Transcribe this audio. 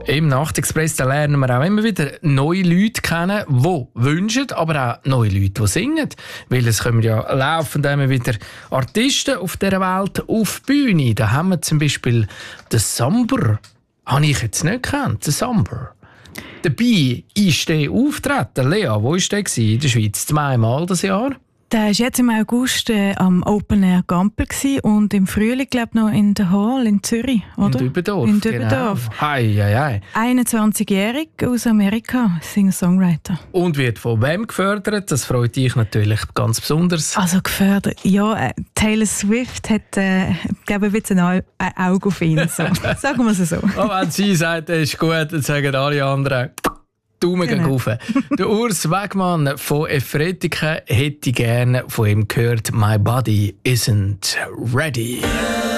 Im Nachtexpress da lernen wir auch immer wieder neue Leute kennen, die wünschen, aber auch neue Leute, die singen. Weil es kommen ja laufend immer wieder Artisten auf dieser Welt auf die Bühne. Da haben wir zum Beispiel den Samber. Habe ich jetzt nicht gekannt, den Samber. Dabei ist der auftreten. Lea, wo war der in der Schweiz? Zweimal das Jahr? Der war jetzt im August am Open Air Gampel und im Frühling, glaube ich, noch in der Hall in Zürich, oder? In Dübendorf. In Dübendorf. Genau. Hei. 21-jährig aus Amerika, Singer-Songwriter. Und wird von wem gefördert? Das freut dich natürlich ganz besonders. Also gefördert, ja. Taylor Swift hat, glaube ich, jetzt ein Auge auf ihn. So. Sagen wir es so. Oh, wenn sie sagt, das ist gut, dann sagen alle anderen Daumen gegen rauf. Der Urs Wegmann von Efretika hätte gerne von ihm gehört «My body isn't ready».